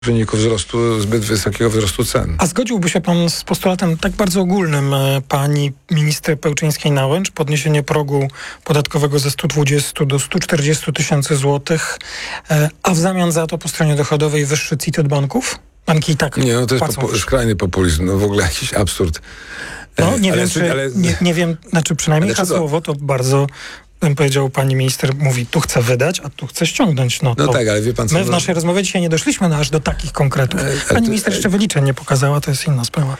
wyniku zbyt wysokiego wzrostu cen. A zgodziłby się pan z postulatem tak bardzo ogólnym pani minister Pełczyńskiej-Nałęcz, podniesienie progu podatkowego ze 120 do 140 tysięcy złotych, a w zamian za to po stronie dochodowej wyższy CIT od banków? Banki i tak nie, no to jest płacą. skrajny populizm, no w ogóle jakiś absurd. No nie wiem, nie wiem, znaczy przynajmniej hasłowo to bardzo, bym powiedział, pani minister mówi, tu chce wydać, a tu chce ściągnąć. No tak, ale wie pan co? My w naszej rozmowie dzisiaj nie doszliśmy aż do takich konkretów. Pani minister jeszcze wyliczeń nie pokazała, to jest inna sprawa.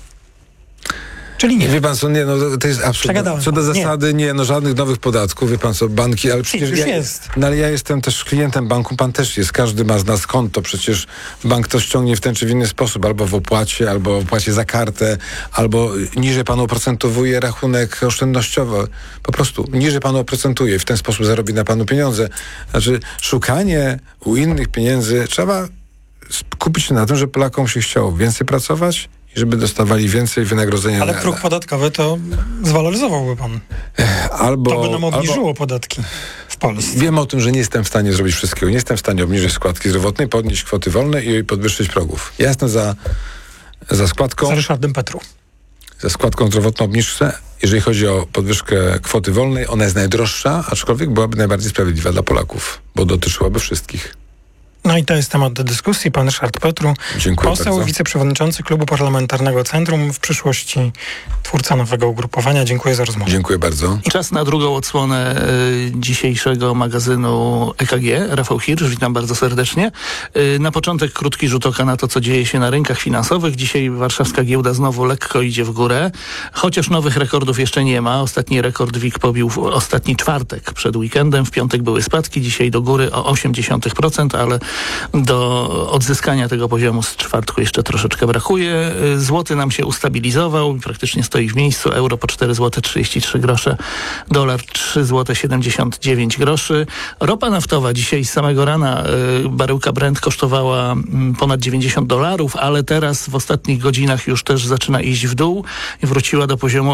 Czyli nie. Wie pan co, to jest absurd. Co do zasady, żadnych nowych podatków, wie pan co, banki, ale przecież jest. No ale ja jestem też klientem banku, pan też jest, każdy ma z nas konto, przecież bank to ściągnie w ten czy w inny sposób, albo w opłacie, albo w opłacie za kartę, albo niżej pan oprocentowuje rachunek oszczędnościowy, po prostu niżej pan oprocentuje, w ten sposób zarobi na panu pieniądze. Znaczy, szukanie u innych pieniędzy, trzeba skupić się na tym, że Polakom się chciało więcej pracować, żeby dostawali więcej wynagrodzenia. Ale próg podatkowy to zwaloryzowałby pan. To by nam obniżyło podatki w Polsce. Wiem o tym, że nie jestem w stanie zrobić wszystkiego. Nie jestem w stanie obniżyć składki zdrowotnej, podnieść kwoty wolne i podwyższyć progów. Ja jestem za składką... Za Ryszardem Petru. Za składką zdrowotną obniżkę. Jeżeli chodzi o podwyżkę kwoty wolnej, ona jest najdroższa, aczkolwiek byłaby najbardziej sprawiedliwa dla Polaków, bo dotyczyłaby wszystkich. No i to jest temat do dyskusji. Pan Ryszard Petru, poseł, wiceprzewodniczący Klubu Parlamentarnego Centrum, w przyszłości twórca nowego ugrupowania. Dziękuję za rozmowę. Dziękuję bardzo. I czas na drugą odsłonę dzisiejszego magazynu EKG. Rafał Hirsch, witam bardzo serdecznie. Na początek krótki rzut oka na to, co dzieje się na rynkach finansowych. Dzisiaj warszawska giełda znowu lekko idzie w górę, chociaż nowych rekordów jeszcze nie ma. Ostatni rekord WIG pobił w ostatni czwartek przed weekendem. W piątek były spadki, dzisiaj do góry o 0,8%, ale do odzyskania tego poziomu z czwartku jeszcze troszeczkę brakuje. Złoty nam się ustabilizował, praktycznie stoi w miejscu. Euro po 4 zł 33 grosze, dolar 3 zł 79 groszy. Ropa naftowa dzisiaj z samego rana baryłka Brent kosztowała ponad $90, ale teraz w ostatnich godzinach już też zaczyna iść w dół i wróciła do poziomu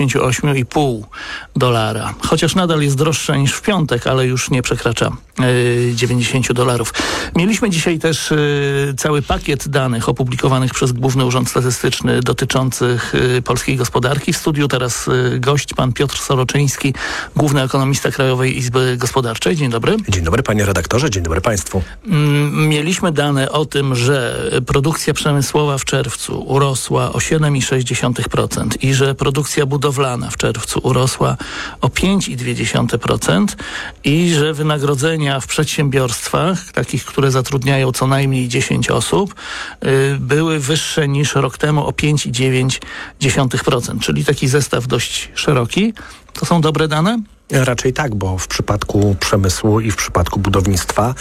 $88,5. Chociaż nadal jest droższa niż w piątek, ale już nie przekracza $90. Mieliśmy dzisiaj też cały pakiet danych opublikowanych przez Główny Urząd Statystyczny dotyczących polskiej gospodarki. W studiu teraz gość, pan Piotr Soroczyński, główny ekonomista Krajowej Izby Gospodarczej. Dzień dobry. Dzień dobry panie redaktorze, dzień dobry państwu. Mieliśmy dane o tym, że produkcja przemysłowa w czerwcu urosła o 7,6% i że produkcja budowlana w czerwcu urosła o 5,2% i że wynagrodzenia w przedsiębiorstwach, takich, które zatrudniają co najmniej 10 osób, były wyższe niż rok temu o 5,9%, czyli taki zestaw dość szeroki. To są dobre dane? Raczej tak, bo w przypadku przemysłu i w przypadku budownictwa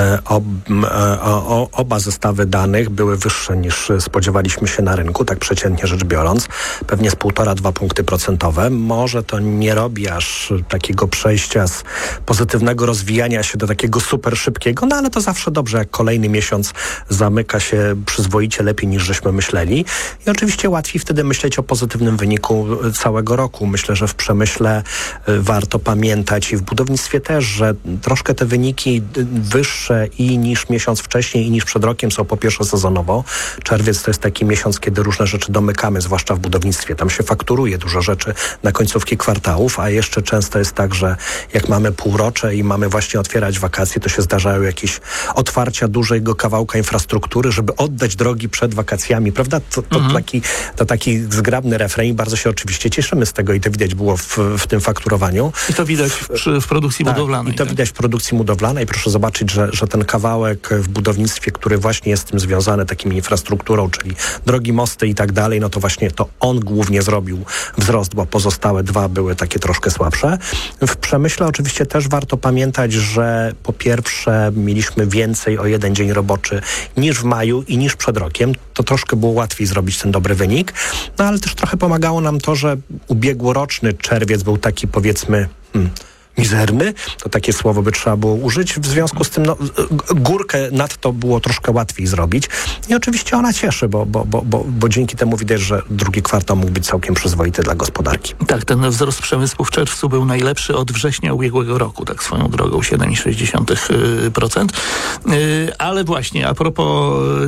oba zestawy danych były wyższe niż spodziewaliśmy się na rynku, tak przeciętnie rzecz biorąc. Pewnie z 1,5-2 punkty procentowe. Może to nie robi aż takiego przejścia z pozytywnego rozwijania się do takiego super szybkiego, no ale to zawsze dobrze, jak kolejny miesiąc zamyka się przyzwoicie lepiej niż żeśmy myśleli. I oczywiście łatwiej wtedy myśleć o pozytywnym wyniku całego roku. Myślę, że w przemyśle warto pamiętać i w budownictwie też, że troszkę te wyniki wyższe i niż miesiąc wcześniej i niż przed rokiem są po pierwsze sezonowo. Czerwiec to jest taki miesiąc, kiedy różne rzeczy domykamy, zwłaszcza w budownictwie. Tam się fakturuje dużo rzeczy na końcówki kwartałów, a jeszcze często jest tak, że jak mamy półrocze i mamy właśnie otwierać wakacje, to się zdarzają jakieś otwarcia dużego kawałka infrastruktury, żeby oddać drogi przed wakacjami, prawda? To taki zgrabny refren i bardzo się oczywiście cieszymy z tego i to widać było w tym fakturowaniu. I to widać w produkcji budowlanej. I to widać w produkcji budowlanej. Proszę zobaczyć, że ten kawałek w budownictwie, który właśnie jest z tym związany, taką infrastrukturą, czyli drogi, mosty i tak dalej, no to właśnie to on głównie zrobił wzrost, bo pozostałe dwa były takie troszkę słabsze. W przemyśle oczywiście też warto pamiętać, że po pierwsze mieliśmy więcej o jeden dzień roboczy niż w maju i niż przed rokiem. To troszkę było łatwiej zrobić ten dobry wynik. No ale też trochę pomagało nam to, że ubiegłoroczny czerwiec był taki, powiedzmy, mizerny, to takie słowo by trzeba było użyć. W związku z tym górkę nad to było troszkę łatwiej zrobić. I oczywiście ona cieszy, bo dzięki temu widać, że drugi kwartał mógł być całkiem przyzwoity dla gospodarki. Tak, ten wzrost przemysłu w czerwcu był najlepszy od września ubiegłego roku, tak swoją drogą, 7,6%. Ale właśnie, a propos